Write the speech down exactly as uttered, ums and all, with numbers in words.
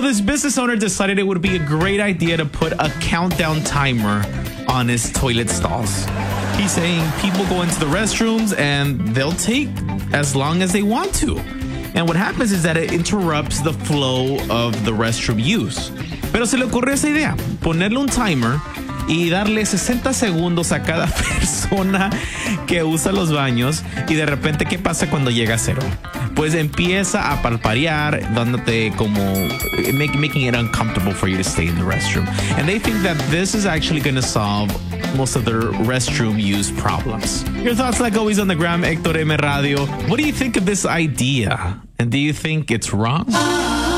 this business owner decided it would be a great idea to put a countdown timer on his toilet stalls. He's saying people go into the restrooms and they'll take as long as they want to. And what happens is that it interrupts the flow of the restroom use. Pero se le ocurrió esa idea, ponerle un timer y darle sesenta segundos a cada persona que usa los baños. Y de repente, ¿qué pasa cuando llega a cero? Pues empieza a palparear, dándote como make, making it uncomfortable for you to stay in the restroom. And they think that this is actually going to solve most of their restroom use problems. Your thoughts, like always, on the gram, Hector M. Radio. What do you think of this idea? And do you think it's wrong?